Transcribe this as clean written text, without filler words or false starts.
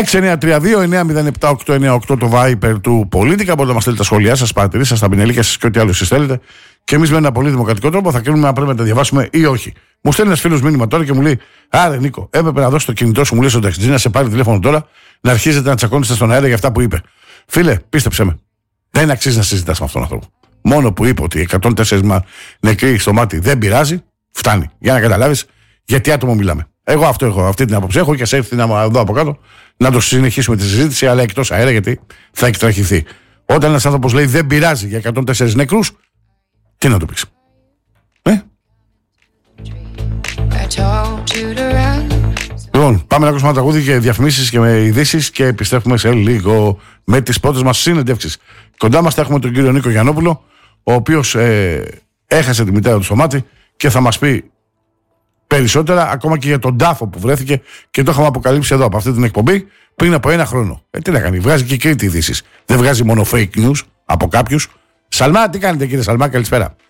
69329078898 το Viper του Πολίτικα. Μπορείτε να μας στείλετε τα σχόλιά σας, παρατηρήσεις σας, τα πινελίκια σας και ό,τι άλλο εσείς θέλετε. Και εμείς με ένα πολύ δημοκρατικό τρόπο θα κρίνουμε αν πρέπει να τα διαβάσουμε ή όχι. Μου στέλνει ένας φίλος μήνυμα τώρα και μου λέει: Άρε Νίκο, έπρεπε να δώσει το κινητό σου, μου λέει στον ταξιτζή, να σε πάρει τηλέφωνο τώρα, να αρχίζετε να τσακώνεστε στον αέρα για αυτά που είπε. Φίλε, πίστεψε με. Δεν αξίζει να συζητάς με αυτόν τον άνθρωπο. Μόνο που είπε ότι 104 νεκροί στο μάτι δεν πειράζει, φτάνει. Για να καταλάβεις γιατί άτομο μιλάμε. Εγώ αυτή την άποψη έχω και σε έρθει να δω από κάτω να το συνεχίσουμε τη συζήτηση, αλλά εκτός αέρα γιατί θα εκτραχυθεί. Όταν ένας άνθρωπος λέει δεν πειράζει για 104 νεκρούς, τι να το πεις. Λοιπόν, πάμε να ακούσουμε ένα τραγούδι και διαφημίσεις και με ειδήσεις και επιστρέφουμε σε λίγο με τις πρώτες μας συνεντεύξεις. Κοντά μας θα έχουμε τον κύριο Νίκο Γιαννόπουλο, ο οποίος έχασε τη μητέρα του στο μάτι και θα μας πει περισσότερα ακόμα και για τον τάφο που βρέθηκε και το είχαμε αποκαλύψει εδώ από αυτή την εκπομπή πριν από ένα χρόνο. Τι να κάνει, βγάζει και Κρήτη ειδήσεις. Δεν βγάζει μόνο fake news από κάποιους. Σαλμά, τι κάνετε κύριε Σαλμά, καλησπέρα.